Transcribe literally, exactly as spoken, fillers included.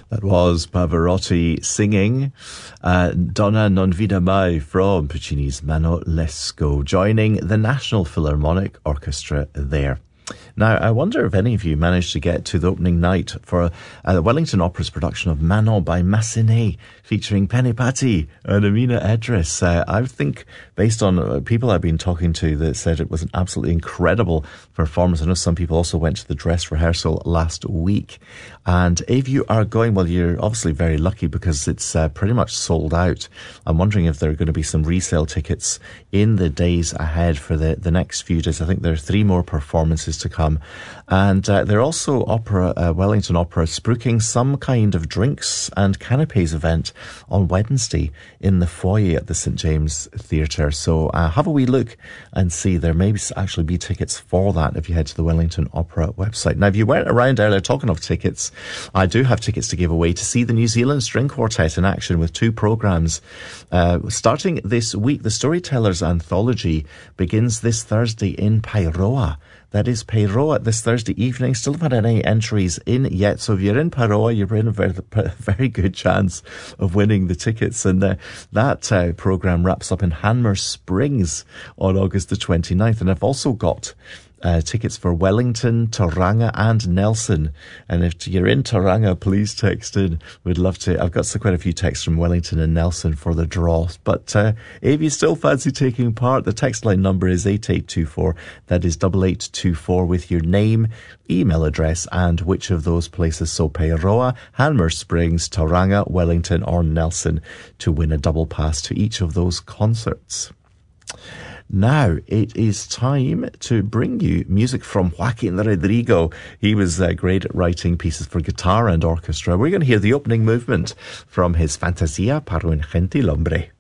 That was Pavarotti singing uh, Donna non vida mai from Puccini's Mano Lescaut, joining the National Philharmonic Orchestra there. Now, I wonder if any of you managed to get to the opening night for uh, the Wellington Opera's production of Manon by Massenet, featuring Penny Patti and Amina Edris. Uh, I think, based on uh, people I've been talking to that said it was an absolutely incredible performance. I know some people also went to the dress rehearsal last week. And if you are going, well, you're obviously very lucky because it's uh, pretty much sold out. I'm wondering if there are going to be some resale tickets in the days ahead for the, the next few days. I think there are three more performances to come. And uh, they're also opera, uh, Wellington Opera spruiking some kind of drinks and canapes event on Wednesday in the foyer at the Saint James Theatre. So uh, have a wee look and see. There may actually be tickets for that if you head to the Wellington Opera website. Now, if you weren't around earlier, talking of tickets, I do have tickets to give away to see the New Zealand String Quartet in action with two programmes. Uh, starting this week, the Storytellers Anthology begins this Thursday in Pairoa. That is Pairoa this Thursday evening. Still haven't had any entries in yet. So if you're in Pairoa, you're in a very, very good chance of winning the tickets. And uh, that uh, programme wraps up in Hanmer Springs on August the twenty-ninth. And I've also got Uh, tickets for Wellington, Tauranga and Nelson. And if you're in Tauranga, please text in. We'd love to. I've got quite a few texts from Wellington and Nelson for the draw. But uh, if you still fancy taking part, the text line number is eight eight two four. That is eight eight two four with your name, email address and which of those places. So Pairoa, Hanmer Springs, Tauranga, Wellington or Nelson to win a double pass to each of those concerts. Now, it is time to bring you music from Joaquin Rodrigo. He was uh, great at writing pieces for guitar and orchestra. We're going to hear the opening movement from his Fantasia para un gentil hombre.